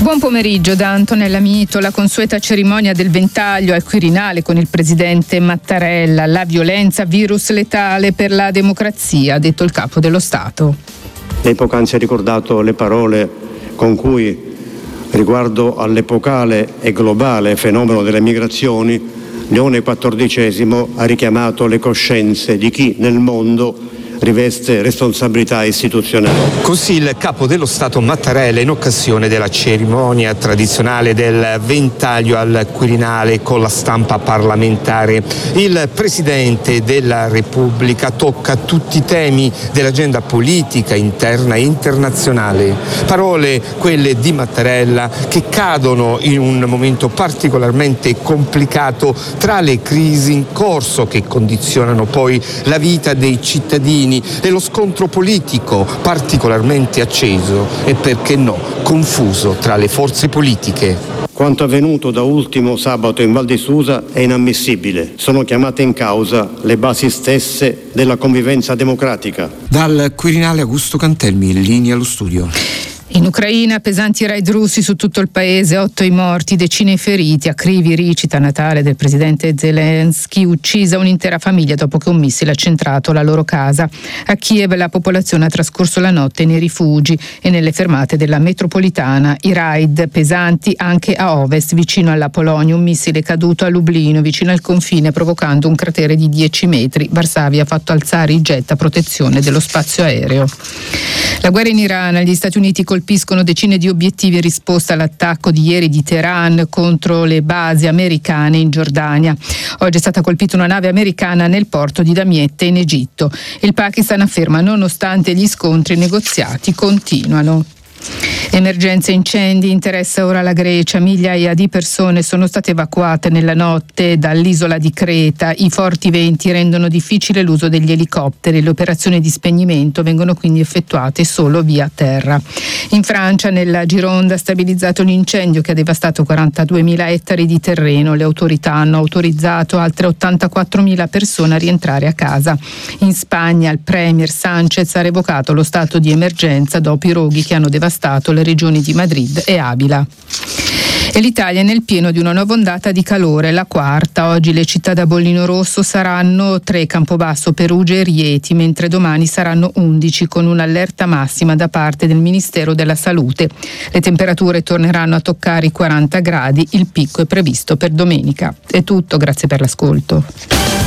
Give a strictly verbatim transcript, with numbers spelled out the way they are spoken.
Buon pomeriggio da Antonella Mito. La consueta cerimonia del ventaglio al Quirinale con il presidente Mattarella. La violenza, virus letale per la democrazia, ha detto il capo dello Stato. Lei poc'anzi ha ricordato le parole con cui, riguardo all'epocale e globale fenomeno delle migrazioni, Leone quattordicesimo ha richiamato le coscienze di chi nel mondo riveste responsabilità istituzionali. Così il capo dello Stato Mattarella in occasione della cerimonia tradizionale del ventaglio al Quirinale con la stampa parlamentare. Il Presidente della Repubblica tocca tutti i temi dell'agenda politica interna e internazionale. Parole, quelle di Mattarella, che cadono in un momento particolarmente complicato tra le crisi in corso che condizionano poi la vita dei cittadini e lo scontro politico particolarmente acceso e, perché no, confuso tra le forze politiche. Quanto avvenuto da ultimo sabato in Val di Susa è inammissibile. Sono chiamate in causa le basi stesse della convivenza democratica. Dal Quirinale Augusto Cantelmi, in linea allo studio. In Ucraina pesanti raid russi su tutto il paese, otto i morti, decine i feriti, a Kryvyi Rih, città natale del presidente Zelensky, uccisa un'intera famiglia dopo che un missile ha centrato la loro casa. A Kiev la popolazione ha trascorso la notte nei rifugi e nelle fermate della metropolitana. I raid pesanti anche a ovest, vicino alla Polonia, un missile caduto a Lublino, vicino al confine, provocando un cratere di dieci metri. Varsavia ha fatto alzare i jet a protezione dello spazio aereo. La guerra in Iran, gli Stati Uniti colpiscono decine di obiettivi in risposta all'attacco di ieri di Teheran contro le basi americane in Giordania. Oggi è stata colpita una nave americana nel porto di Damiette in Egitto. Il Pakistan afferma: nonostante gli scontri, i negoziati continuano. Emergenza incendi interessa ora la Grecia, migliaia di persone sono state evacuate nella notte dall'isola di Creta, i forti venti rendono difficile l'uso degli elicotteri, le operazioni di spegnimento vengono quindi effettuate solo via terra. In Francia, nella Gironda, stabilizzato l'incendio che ha devastato quarantaduemila ettari di terreno, le autorità hanno autorizzato altre ottantaquattromila persone a rientrare a casa. In Spagna il premier Sánchez ha revocato lo stato di emergenza dopo i roghi che hanno devastato le regioni di Madrid e Avila. E l'Italia è nel pieno di una nuova ondata di calore, la quarta. Oggi le città da bollino rosso saranno tre: Campobasso, Perugia e Rieti, mentre domani saranno undici, con un'allerta massima da parte del Ministero della Salute. Le temperature torneranno a toccare i quaranta gradi, il picco è previsto per domenica. È tutto, grazie per l'ascolto.